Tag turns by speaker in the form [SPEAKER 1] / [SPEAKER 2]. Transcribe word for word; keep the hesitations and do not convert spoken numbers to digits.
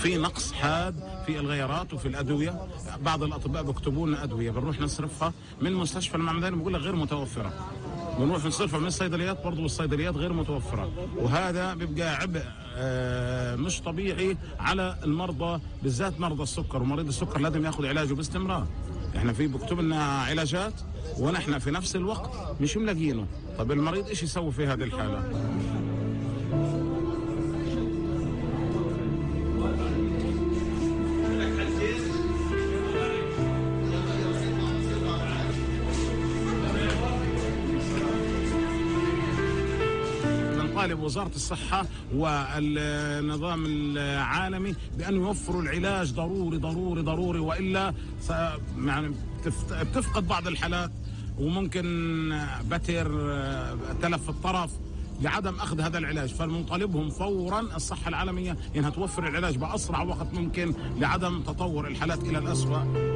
[SPEAKER 1] في نقص حاد في الغيارات وفي الادويه. بعض الاطباء بيكتبوا لنا ادويه بنروح نصرفها من مستشفى المعمداني بيقول لك غير متوفره، بنروح نصرفها من الصيدليات برضه والصيدليات غير متوفره، وهذا بيبقى عبء آه مش طبيعي على المرضى، بالذات مرضى السكر. ومريض السكر لازم ياخذ علاجه باستمرار. احنا في بكتب لنا علاجات ونحن في نفس الوقت مش ملاقيينه. طب المريض ايش يسوي في هذه الحاله؟ طالب وزارة الصحة والنظام العالمي بأن يوفروا العلاج ضروري ضروري ضروري، وإلا يعني بتفقد بعض الحالات وممكن بتر تلف الطرف لعدم أخذ هذا العلاج. فالمطالبهم فورا الصحة العالمية إنها توفر العلاج بأسرع وقت ممكن لعدم تطور الحالات إلى الأسوأ.